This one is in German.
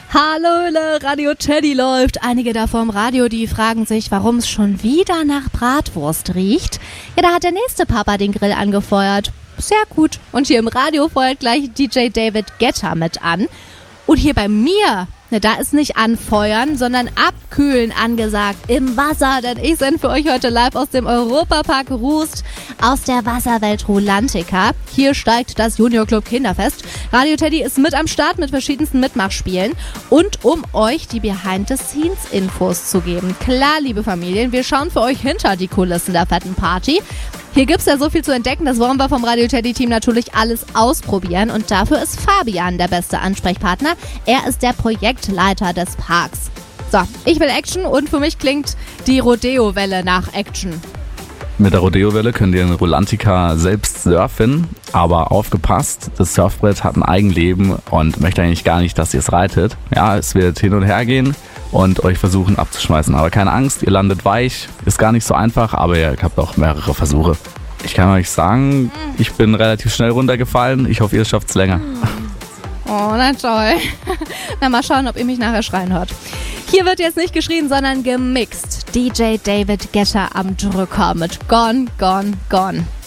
Hallöle, Radio Teddy läuft. Einige da vorm Radio, die fragen sich, warum es schon wieder nach Bratwurst riecht. Ja, da hat der nächste Papa den Grill angefeuert. Sehr gut. Und hier im Radio feuert gleich DJ David Guetta mit an. Und hier bei mir, da ist nicht anfeuern, sondern abkühlen angesagt im Wasser. Denn ich sende für euch heute live aus dem Europapark Rust aus der Wasserwelt Rulantica. Hier steigt das Junior Club Kinderfest. Radio Teddy ist mit am Start mit verschiedensten Mitmachspielen. Und um euch die Behind-the-Scenes-Infos zu geben. Klar, liebe Familien, wir schauen für euch hinter die Kulissen der fetten Party. Hier gibt's ja so viel zu entdecken, das wollen wir vom Radio Teddy Team natürlich alles ausprobieren und dafür ist Fabian der beste Ansprechpartner. Er ist der Projektleiter des Parks. So, ich will Action und für mich klingt die Rodeo-Welle nach Action. Mit der Rodeo-Welle könnt ihr in Rulantica selbst surfen, aber aufgepasst, das Surfbrett hat ein Eigenleben und möchte eigentlich gar nicht, dass ihr es reitet. Ja, es wird hin und her gehen und euch versuchen abzuschmeißen. Aber keine Angst, ihr landet weich, ist gar nicht so einfach, aber ihr habt auch mehrere Versuche. Ich kann euch sagen, ich bin relativ schnell runtergefallen. Ich hoffe, ihr schafft es länger. Oh, na toll. Na, mal schauen, ob ihr mich nachher schreien hört. Hier wird jetzt nicht geschrien, sondern gemixt. DJ David Guetta am Drücker mit Gone, Gone, Gone.